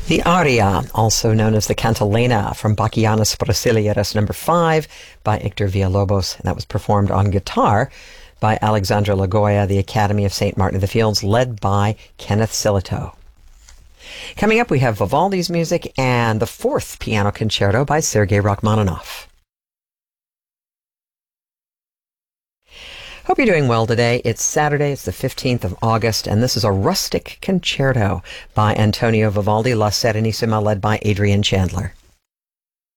The aria, also known as the cantilena from Bachianas Brasileiras number 5 by Hector Villalobos, and that was performed on guitar by Alexandra Lagoya, the Academy of St. Martin of the Fields, led by Kenneth Silito. Coming up, we have Vivaldi's music and the 4th piano concerto by Sergei Rachmaninoff. Hope you're doing well today. It's Saturday, it's the 15th of August, and this is a rustic concerto by Antonio Vivaldi, La Serenissima, led by Adrian Chandler.